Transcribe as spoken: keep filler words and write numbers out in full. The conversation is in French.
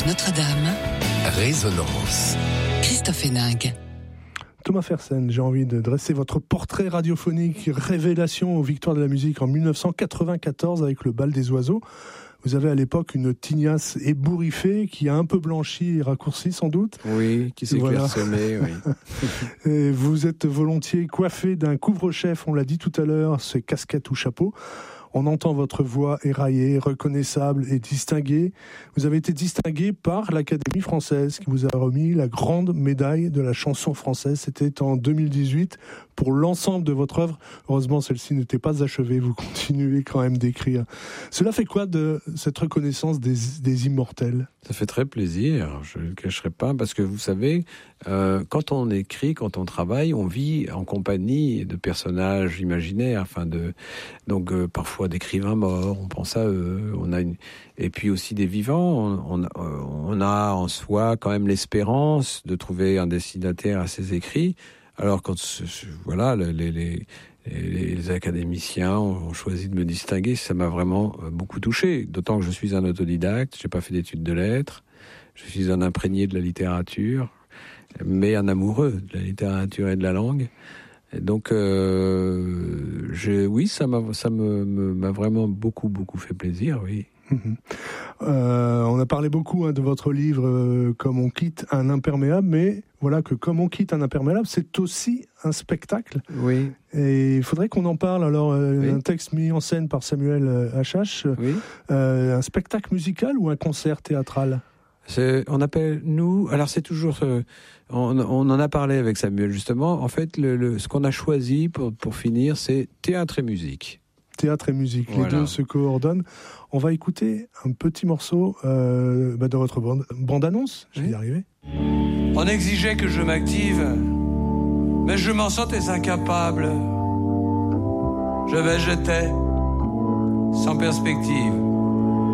Notre-Dame. Résonance. Christophe Héningue. Thomas Fersen, j'ai envie de dresser votre portrait radiophonique révélation aux Victoires de la musique en dix-neuf cent quatre-vingt-quatorze avec le Bal des oiseaux. Vous avez à l'époque une tignasse ébouriffée qui a un peu blanchi et raccourci sans doute. Oui, qui s'est Voilà. clairsemée, oui. Et vous êtes volontiers coiffé d'un couvre-chef, on l'a dit tout à l'heure, c'est casquette ou chapeau. On entend votre voix éraillée, reconnaissable et distinguée. Vous avez été distingué par l'Académie française qui vous a remis la grande médaille de la chanson française. C'était en deux mille dix-huit pour l'ensemble de votre œuvre. Heureusement, celle-ci n'était pas achevée. Vous continuez quand même d'écrire. Cela fait quoi de cette reconnaissance des, des immortels ? Ça fait très plaisir, je ne le cacherai pas, parce que vous savez, euh, quand on écrit, quand on travaille, on vit en compagnie de personnages imaginaires, enfin de, donc euh, parfois d'écrivains morts, on pense à eux, on a une, et puis aussi des vivants, on, on, on a en soi quand même l'espérance de trouver un destinataire à ses écrits. Alors quand, voilà, les, les, les les académiciens ont choisi de me distinguer, ça m'a vraiment beaucoup touché. D'autant que je suis un autodidacte, j'ai pas fait d'études de lettres, je suis un imprégné de la littérature, mais un amoureux de la littérature et de la langue. Et donc, euh, je, oui, ça m'a, ça me, me, m'a vraiment beaucoup, beaucoup fait plaisir, oui. Mmh. Euh, on a parlé beaucoup hein, de votre livre euh, Comme on quitte un imperméable, mais voilà que Comme on quitte un imperméable, c'est aussi un spectacle. Oui. Et il faudrait qu'on en parle. Alors, euh, oui. Un texte mis en scène par Samuel H H, oui. euh, un spectacle musical ou un concert théâtral ? C'est, on appelle, nous, alors c'est toujours, euh, on, on en a parlé avec Samuel justement, en fait, le, le, ce qu'on a choisi pour, pour finir, c'est théâtre et musique. Théâtre et musique, voilà. Les deux se coordonnent. On va écouter un petit morceau euh, bah de votre bande, bande-annonce, je vais oui. y arriver. On exigeait que je m'active, mais je m'en sentais incapable. Je vais, j'étais, sans perspective.